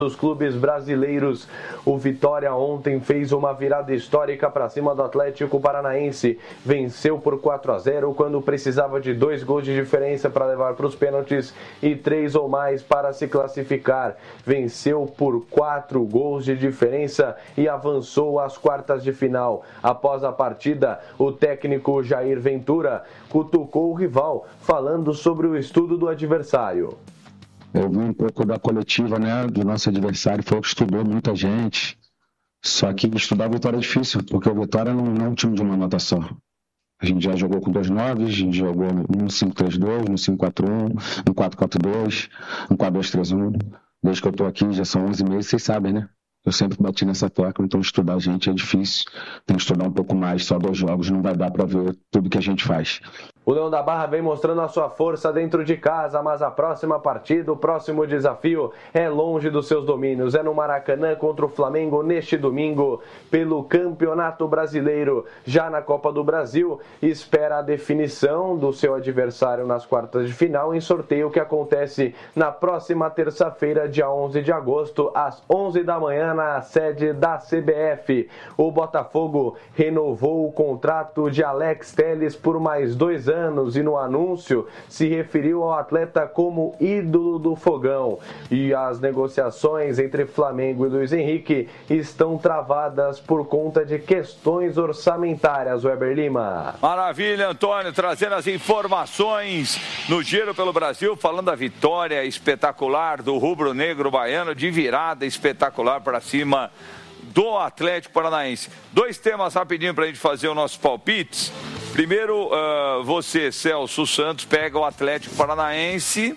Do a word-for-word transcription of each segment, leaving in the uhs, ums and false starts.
dos clubes brasileiros. O Vitória ontem fez uma virada histórica para cima do Atlético Paranaense. Venceu por quatro a zero quando precisava de dois gols de diferença para levar para os pênaltis e três ou mais para se classificar. Venceu por quatro gols de diferença e avançou às quartas de final. Após a partida, o técnico Jair Ventura cutucou o rival, falando sobre o estudo do adversário. Eu vi um pouco da coletiva, né, do nosso adversário, foi que estudou muita gente. Só que estudar a Vitória é difícil, porque o Vitória não, não é um time de uma nota só. A gente já jogou com dois nove, a gente jogou no cinco três dois, no cinco quatro um, no quatro quatro dois, no quatro dois três um. Desde que eu tô aqui, já são onze meses, vocês sabem, né? Eu sempre bati nessa tecla, então estudar a gente é difícil. Tem que estudar um pouco mais, só dois jogos não vai dar para ver tudo que a gente faz. O Leão da Barra vem mostrando a sua força dentro de casa, mas a próxima partida, o próximo desafio é longe dos seus domínios. É no Maracanã contra o Flamengo neste domingo pelo Campeonato Brasileiro. Já na Copa do Brasil, espera a definição do seu adversário nas quartas de final em sorteio que acontece na próxima terça-feira, dia onze de agosto, às onze da manhã, na sede da C B F. O Botafogo renovou o contrato de Alex Telles por mais dois anos. anos e no anúncio se referiu ao atleta como ídolo do Fogão. E as negociações entre Flamengo e Luiz Henrique estão travadas por conta de questões orçamentárias. Weber Lima. Maravilha, Antônio, trazendo as informações no Giro pelo Brasil, falando da vitória espetacular do rubro-negro baiano, de virada espetacular para cima do Atlético Paranaense. Dois temas rapidinho para a gente fazer os nossos palpites. Primeiro, uh, você, Celso Santos, pega o Atlético Paranaense,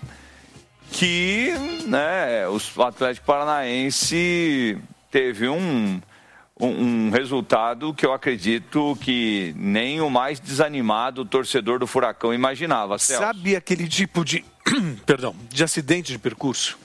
que, né, o Atlético Paranaense teve um, um, um resultado que eu acredito que nem o mais desanimado torcedor do Furacão imaginava, Celso. Sabe aquele tipo de, perdão, de acidente de percurso?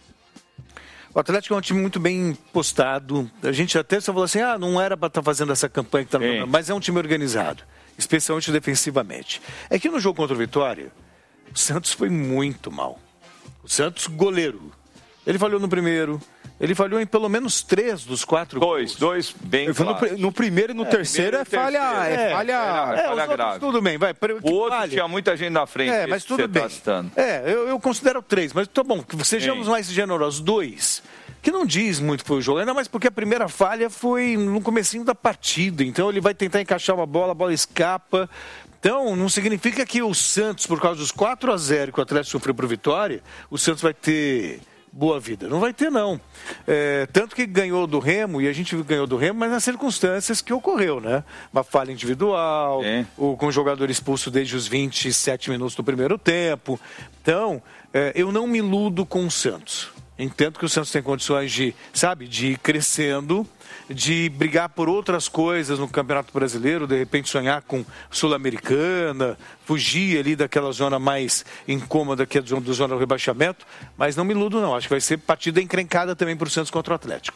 O Atlético é um time muito bem postado. A gente até só falou assim, ah, não era para estar fazendo essa campanha que está no... mas é um time organizado, especialmente defensivamente. É que no jogo contra o Vitória, o Santos foi muito mal. O Santos, goleiro. Ele falhou no primeiro, ele falhou em pelo menos três dos quatro Dois, gols. dois bem claro. No, no primeiro e no é, terceiro é falha, é, é falha, é, é, falha outros, grave. Tudo bem, vai. O outro falha. Tinha muita gente na frente. É, mas tudo bem. Tá é, eu, eu considero três, mas tá bom, sejamos Sim. mais generosos. Dois, que não diz muito que foi o jogo, ainda mais porque a primeira falha foi no comecinho da partida, então ele vai tentar encaixar uma bola, a bola escapa. Então, não significa que o Santos, por causa dos quatro a zero que o Atlético sofreu para o Vitória, o Santos vai ter boa vida. Não vai ter, não. É, tanto que ganhou do Remo, e a gente ganhou do Remo, mas nas circunstâncias que ocorreu, né? Uma falha individual, é. o, com o jogador expulso desde os vinte e sete minutos do primeiro tempo. Então, é, eu não me iludo com o Santos. Entendo que o Santos tem condições de, sabe, de ir crescendo, de brigar por outras coisas no Campeonato Brasileiro, de repente sonhar com Sul-Americana, fugir ali daquela zona mais incômoda que é a do zona do rebaixamento, mas não me iludo não, acho que vai ser partida encrencada também para o Santos contra o Atlético.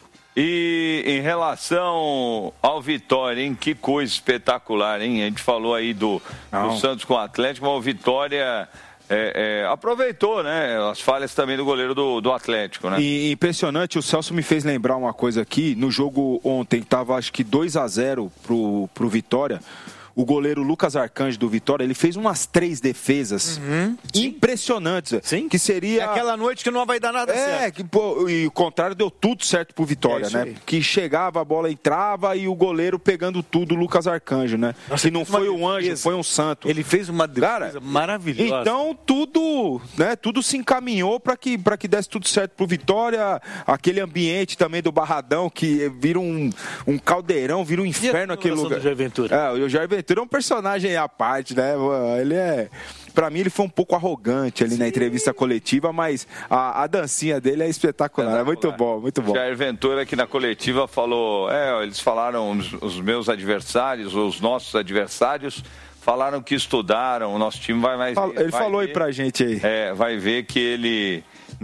E em relação ao Vitória, hein? Que coisa espetacular, hein? A gente falou aí do, do Santos com o Atlético, mas o Vitória... É, é, aproveitou, né, as falhas também do goleiro do, do Atlético, né? E impressionante, o Celso me fez lembrar uma coisa aqui, no jogo ontem estava acho que dois a zero pro, pro Vitória. O goleiro Lucas Arcanjo do Vitória, ele fez umas três defesas uhum. impressionantes. Sim. Que seria... É aquela noite que não vai dar nada é, certo. É, que, pô, e o contrário deu tudo certo pro Vitória, é né? Aí. Que chegava, a bola entrava e o goleiro pegando tudo, o Lucas Arcanjo, né? Nossa, e não foi um anjo, foi um santo. Ele fez uma defesa Cara, maravilhosa. Então tudo, né, tudo se encaminhou para que, pra que desse tudo certo pro Vitória. Aquele ambiente também do Barradão, que vira um, um caldeirão, vira um inferno aquele lugar. Do Jair Ventura? É, o Jair Ventura é um personagem à parte, né? Ele é... Pra mim, ele foi um pouco arrogante ali Sim. na entrevista coletiva, mas a, a dancinha dele é espetacular. É muito bom, muito bom. Jair Ventura, aqui na coletiva, falou... É, eles falaram, os, os meus adversários, os nossos adversários, falaram que estudaram, o nosso time vai mais... Ele vai falou ver, aí pra gente aí. É, vai ver que ele...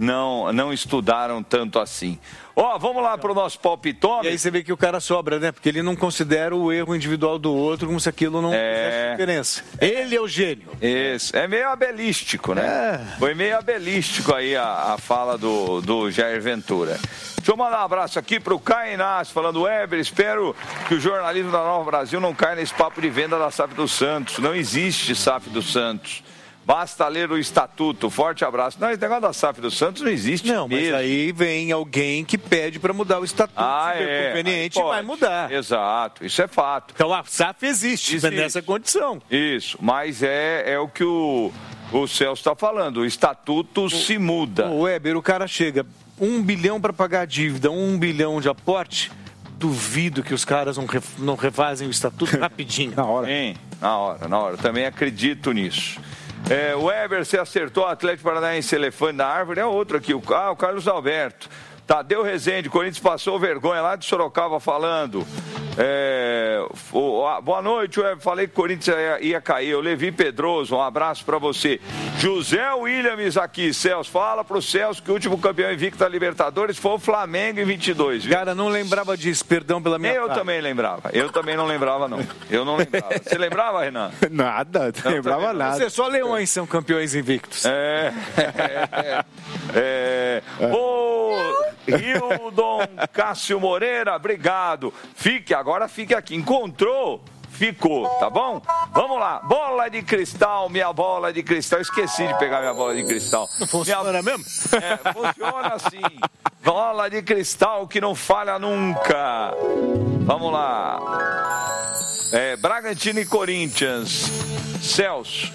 não, não estudaram tanto assim. Ó, oh, vamos lá para o nosso palpitômetro. E aí você vê que o cara sobra, né? Porque ele não considera o erro individual do outro como se aquilo não é... fizesse diferença. Ele é o gênio. Isso. É meio abelístico, né? É. Foi meio abelístico aí a, a fala do, do Jair Ventura. Deixa eu mandar um abraço aqui para o Caio Inácio, falando, Weber, espero que o jornalismo da Nova Brasil não caia nesse papo de venda da S A F do Santos. Não existe S A F do Santos. Basta ler o estatuto. Forte abraço. Não, esse negócio da S A F do Santos não existe não, mesmo. Mas aí vem alguém que pede para mudar o estatuto. Ah, se é. conveniente, vai mudar. Exato, isso é fato. Então a S A F existe, existe. nessa condição. Isso, mas é, é o que o, o Celso está falando. O estatuto o, se muda. O Weber, o cara chega, um bilhão para pagar a dívida, um bilhão de aporte. Duvido que os caras não, ref, não refazem o estatuto rapidinho. Na hora. Sim, na hora, na hora. Também acredito nisso. É, o Weber, você acertou o Atlético Paranaense Elefante na Árvore, é outro aqui, o, ah, o Carlos Alberto. Tadeu Rezende, Corinthians passou vergonha lá de Sorocaba falando. É, o, a, boa noite, Weber, falei que o Corinthians ia, ia cair. Eu Levi Pedroso, um abraço pra você. José Williams aqui, Celso, fala pro Celso que o último campeão invicto da Libertadores foi o Flamengo em vinte e dois. Viu? Cara, não lembrava disso, perdão pela minha Eu parte. também lembrava, eu também não lembrava não. Eu não lembrava. Você lembrava, Renan? Nada, não lembrava nada. Você só leões são campeões invictos. É, é, é. é. Ô, Hildon Cássio Moreira, obrigado. Fique, agora fique aqui. Encontrou? Ficou, tá bom? Vamos lá. Bola de cristal, minha bola de cristal. Esqueci de pegar minha bola de cristal. Não funciona minha... mesmo? É, funciona assim. Bola de cristal que não falha nunca. Vamos lá. É, Bragantino e Corinthians. Celso.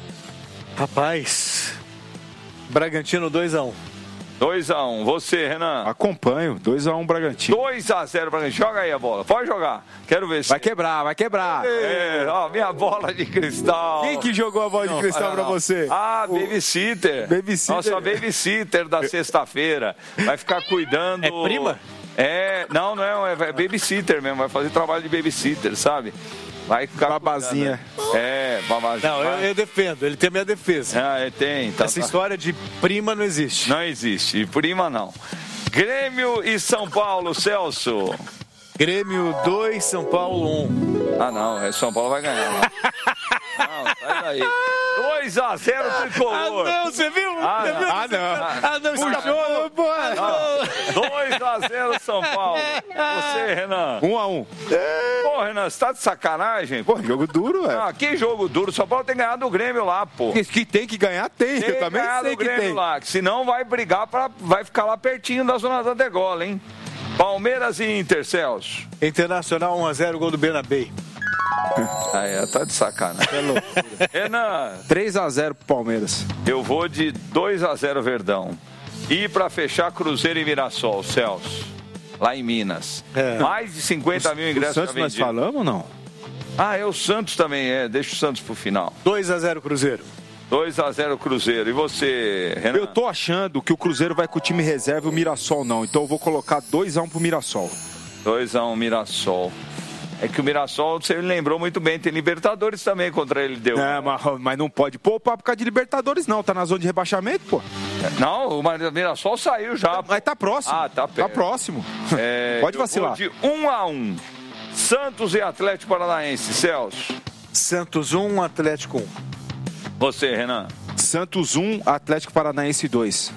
Rapaz. Bragantino dois a um. dois a um. Você, Renan? Acompanho. dois a um Bragantino. dois a zero Bragantino. Joga aí a bola. Pode jogar. Quero ver se... Vai quebrar, vai quebrar. É, ó, minha bola de cristal. Quem que jogou a bola não, de cristal não, pra você? Ah, o... Babysitter. Babysitter. Nossa babysitter da sexta-feira. Vai ficar cuidando... É prima? É, não, não é, é babysitter mesmo. Vai fazer trabalho de babysitter, sabe? Vai ficar babazinha. Cuidando. É, babazinha. Não, eu, eu defendo, ele tem a minha defesa. Ah, ele tem. Tá, Essa tá. história de prima não existe. Não existe, e prima não. Grêmio e São Paulo, Celso. Grêmio dois, São Paulo um. Ah, não, é São Paulo vai ganhar. Não, não sai daí. dois a zero tricolor. Ah, não, você viu? Ah, você não. viu? Ah, não. Ah, não, escapou, pô. dois a zero São Paulo. Você, Renan. um a um. Pô, Renan, você tá de sacanagem? Pô, jogo duro, é. Ah, que jogo duro. São Paulo tem ganhado o Grêmio lá, pô. Que, que tem que ganhar, tem. Tem Eu também sei que Grêmio tem. Lá, que senão vai brigar, pra, vai ficar lá pertinho da zona da degola, hein? Palmeiras e Inter, Celso. Internacional um a zero, gol do Bernabé. Ah, é, tá de sacanagem. É loucura. Renan. três a zero pro Palmeiras. Eu vou de dois a zero Verdão. E pra fechar, Cruzeiro e Mirassol, Celso. Lá em Minas. É. Mais de cinquenta mil ingressos. O Santos nós falamos ou não? Ah, é o Santos também, é. Deixa o Santos pro final. dois a zero Cruzeiro. dois a zero Cruzeiro. E você, Renan? Eu tô achando que o Cruzeiro vai com o time reserva e o Mirassol não. Então eu vou colocar dois a um pro Mirassol. dois a um Mirassol. É que o Mirassol, você lembrou muito bem, tem Libertadores também contra ele, deu. É, mas, mas não pode poupar por causa de Libertadores, não. Tá na zona de rebaixamento, pô. Não, o Mirassol saiu já. Mas tá próximo. Ah, tá perto. Tá próximo. É, pode vacilar. De um a um. Santos e Atlético Paranaense, Celso. Santos um, Atlético um. Você, Renan. Santos um, Atlético Paranaense dois.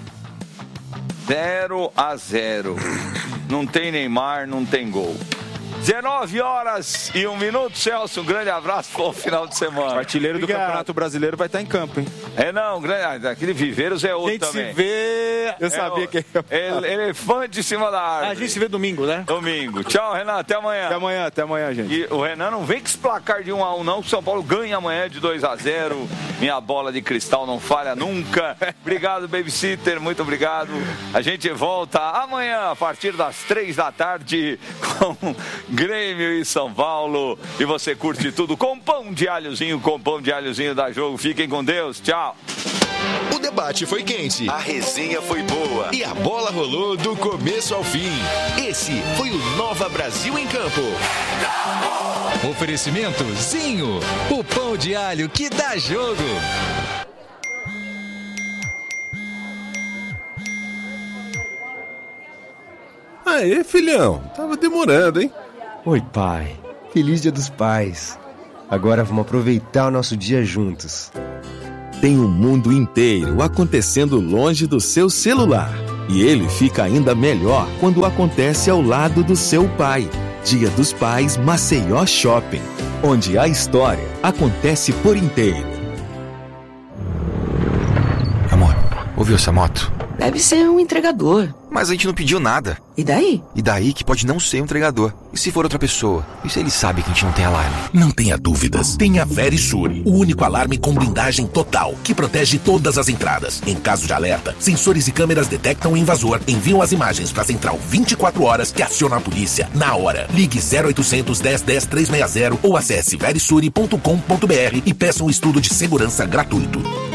zero a zero. Não tem Neymar, não tem gol. dezenove horas e um minuto, Celso. Um grande abraço, bom final de semana. O artilheiro do Obrigado. Campeonato Brasileiro vai estar em campo, hein? É, não, grande, aquele Viveiros é outro a gente também. se vê... Eu sabia é, que... Ele, elefante em cima da árvore. A gente se vê domingo, né? Domingo. Tchau, Renan. Até amanhã. Até amanhã, até amanhã, gente. E o Renan não vem com esse placar de um a um, não. O São Paulo ganha amanhã de dois a zero. Minha bola de cristal não falha nunca. Obrigado, Babysitter. Muito obrigado. A gente volta amanhã, a partir das três da tarde, com Grêmio e São Paulo. E você curte tudo com pão de alhozinho, com pão de alhozinho da Jogo. Fiquem com Deus. Tchau. O debate foi quente, a resenha foi boa e a bola rolou do começo ao fim. Esse foi o Nova Brasil em Campo. Oferecimento Zinho, o pão de alho que dá jogo. Aê, filhão. Tava demorando, hein? Oi, pai. Feliz Dia dos Pais. Agora vamos aproveitar o nosso dia juntos. Tem o mundo inteiro acontecendo longe do seu celular. E ele fica ainda melhor quando acontece ao lado do seu pai. Dia dos Pais Maceió Shopping, onde a história acontece por inteiro. Amor, ouviu essa moto? Deve ser um entregador. Mas a gente não pediu nada. E daí? E daí que pode não ser um entregador. E se for outra pessoa? E se ele sabe que a gente não tem alarme? Não tenha dúvidas. Tenha Verisure, o único alarme com blindagem total, que protege todas as entradas. Em caso de alerta, sensores e câmeras detectam o invasor, enviam as imagens para a central vinte e quatro horas que aciona a polícia na hora. Ligue zero oitocentos, dez, dez, trezentos e sessenta ou acesse verisure ponto com ponto br e peça um estudo de segurança gratuito.